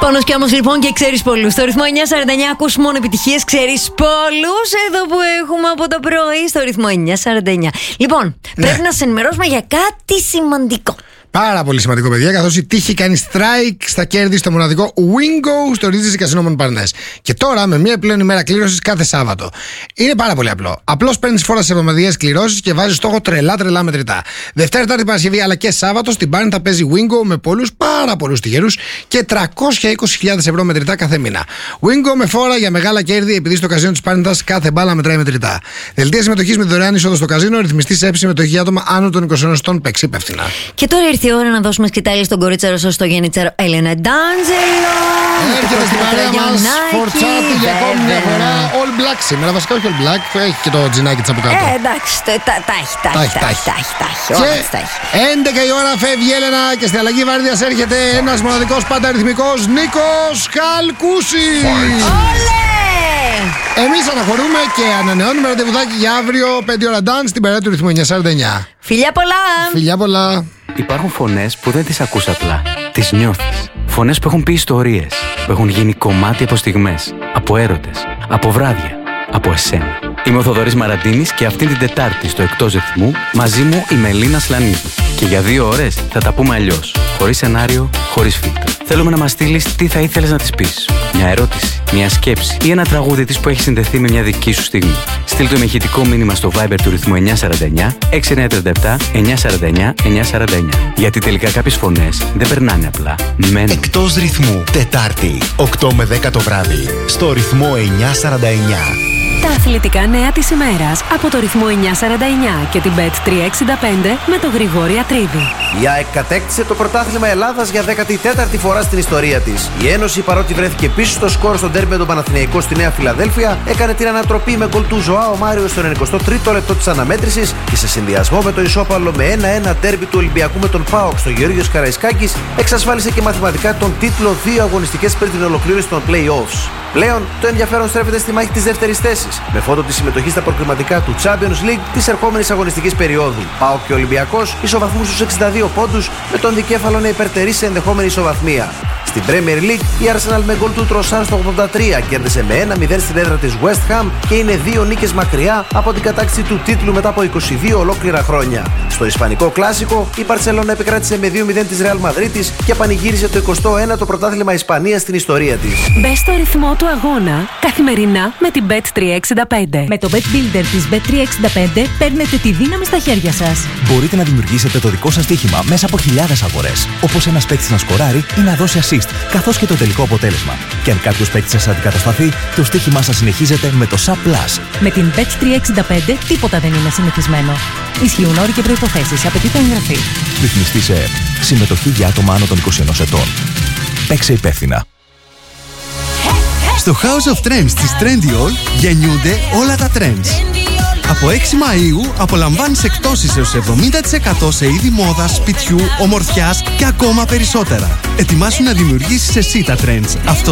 Πάνος Κιάμος λοιπόν και ξέρεις πολλούς. Στο ρυθμό 949 ακούς μόνο επιτυχίες, ξέρεις πολλούς. Εδώ που έχουμε από το πρωί στο ρυθμό 949. Λοιπόν, πρέπει να σε ενημερώσουμε για κάτι σημαντικό. Πάρα πολύ σημαντικό, παιδιά, καθώς η τύχη κάνει strike στα κέρδη στο μοναδικό Wingo στο Regency Casino Montparnasse. Και τώρα με μία πλέον ημέρα κλήρωσης κάθε Σάββατο. Είναι πάρα πολύ απλό. Απλώς παίρνεις φόρα σε εβδομαδιαίες κληρώσεις και βάζεις στόχο τρελά μετρητά. Δευτέρα, Τετάρτη, Παρασκευή αλλά και Σάββατο στην Πάρνη θα παίζει Wingo με πάρα πολλούς τυχερούς και 320.000 ευρώ μετρητά κάθε μήνα. Wingo με φόρα για μεγάλα κέρδη, επειδή στο καζίνο της Πάρνηθας κάθε μπάλα μετράει μετρητά. Δελτία συμμετοχής με δωρεάν είσοδο στο καζίνο, ρυθμιστή σε συμμετοχή για άτομα άνω των 21 ετών, παίξει υπεύθυνα. Και τώρα ήρθε η ώρα να δώσουμε σκητάλη στον κορίτσαρο σας, στο γενιτσάρο Έλενα Ντάντζελο. Έρχεται στην παρέα μας φορτσάτη για ακόμη μια φορά. All black σήμερα, βασικά όχι all black, έχει και το τζινάκι της από κάτω. Εντάξει, τα έχει. Και 11 η ώρα φεύγει η Έλενα και στη αλλαγή βάρδιας έρχεται ένας μοναδικός πάντα ρυθμικός Νίκος Καλκούσης. Εμείς αναχωρούμε και ανανεώνουμε ραντεβουδάκι για αύριο 5 ώρα dance στην παρέα του ρυθμού 949. Φιλιά πολλά! Φιλιά πολλά! Υπάρχουν φωνές που δεν τις ακούς απλά. Τις νιώθεις. Φωνές που έχουν πει ιστορίες, που έχουν γίνει κομμάτι από στιγμές, από έρωτες, από βράδια, από εσένα. Είμαι ο Θοδωρής Μαραντίνης και αυτήν την Τετάρτη στο Εκτός Ρυθμού μαζί μου η Μελίνα Σλανίδου. Και για 2 ώρες θα τα πούμε αλλιώς. Χωρίς σενάριο, χωρίς φίλτρο. Θέλουμε να μας στείλεις τι θα ήθελες να της πεις. Μια ερώτηση, μια σκέψη ή ένα τραγούδι της που έχει συνδεθεί με μια δική σου στιγμή. Στείλ το με ηχητικό μήνυμα στο Viber του ρυθμού 949 6937 949 949. Γιατί τελικά κάποιες φωνές δεν περνάνε απλά. Μένουν. Εκτός Ρυθμού, Τετάρτη, 8 με 10 το βράδυ, στο ρυθμό 949. Τα αθλητικά νέα της ημέρας από το ρυθμό 949 και την Bet365 με τον Γρηγόρη Ατρίδη. Η ΑΕΚ κατέκτησε το πρωτάθλημα Ελλάδας για 14η φορά στην ιστορία της. Η Ένωση, παρότι βρέθηκε πίσω στο σκορ στον ντέρμπι με τον Παναθηναϊκό στη Νέα Φιλαδέλφια, έκανε την ανατροπή με γκολ του Ζωάο Μάριο στο 93ο λεπτό της αναμέτρησης και σε συνδυασμό με το ισόπαλο με 1-1 ντέρμπι του Ολυμπιακού με τον ΠΑΟΚ στο Γεώργιος Καραϊσκάκης, εξασφάλισε και μαθηματικά τον τίτλο 2 αγωνιστικές πριν την ολοκλήρωση των play-offs. Πλέον το ενδιαφέρον στρέφεται στη μάχη της δεύτερης θέσης, με φόντο τη συμμετοχή στα προκριματικά του Champions League της ερχόμενης αγωνιστικής περίοδου. ΠΑΟΚ και Ολυμπιακός ισοβαθμούν στους 62 πόντους, με τον δικέφαλο να υπερτερεί σε ενδεχόμενη ισοβαθμία. Στην Premier League, η Arsenal με γκολ του Τροσάν στο 83 κέρδισε με 1-0 στην έδρα της West Ham και είναι 2 νίκες μακριά από την κατάκτηση του τίτλου μετά από 22 ολόκληρα χρόνια. Στο Ισπανικό Κλάσικο, η Μπαρσελόνα επικράτησε με 2-0 της Real Madrid και πανηγύρισε το 21ο πρωτάθλημα Ισπανίας στην ιστορία της. Μπες στο ρυθμό του αγώνα καθημερινά με την Bet365. Με το Bet Builder της Bet365 παίρνετε τη δύναμη στα χέρια σας. Μπορείτε να δημιουργήσετε το δικό σας στοίχημα μέσα από χιλιάδες αγορές, όπως ένας παίκτης να σκοράρει ή να δώσει assist, καθώς και το τελικό αποτέλεσμα. Και αν κάποιος παίκτης σας αντικατασταθεί, το στοίχημά σας συνεχίζεται με το SAP Plus. Με την Bet365 τίποτα δεν είναι συνηθισμένο. Ισχύουν όροι και προϋποθέσεις. Απαιτείται εγγραφή. Ρυθμιστή σε ΕΕΠ. Συμμετοχή για άτομα άνω των 21 ετών. Παίξε υπεύθυνα. Στο House of Trends της Trendyol γεννιούνται όλα τα trends. Από 6 Μαΐου απολαμβάνεις εκπτώσεις έως 70% σε είδη μόδας, σπιτιού, ομορφιάς και ακόμα περισσότερα. Ετοιμάσου να δημιουργήσεις εσύ τα trends αυτό